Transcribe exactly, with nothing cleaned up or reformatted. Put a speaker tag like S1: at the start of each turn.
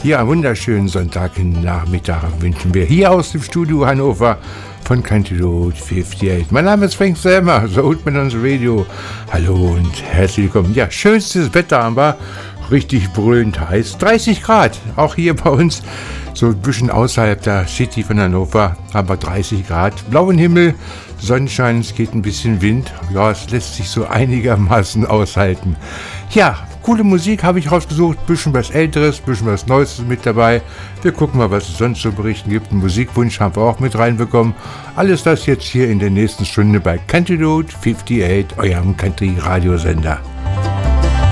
S1: Ja, wunderschönen Sonntagnachmittag wünschen wir hier aus dem Studio Hannover von Country Road achtundfünfzig. Mein Name ist Frank Selmer, so holt man uns Radio. Hallo und herzlich willkommen. Ja, schönstes Wetter haben wir, richtig brüllend heiß, dreißig Grad, auch hier bei uns, so ein bisschen außerhalb der City von Hannover, haben wir dreißig Grad, blauen Himmel, Sonnenschein, es geht ein bisschen Wind, ja, es lässt sich so einigermaßen aushalten. Ja, coole Musik habe ich rausgesucht, bisschen was Älteres, bisschen was Neues mit dabei. Wir gucken mal, was es sonst zu berichten gibt. Einen Musikwunsch haben wir auch mit reinbekommen. Alles das jetzt hier in der nächsten Stunde bei Country Road achtundfünfzig, eurem Country-Radiosender.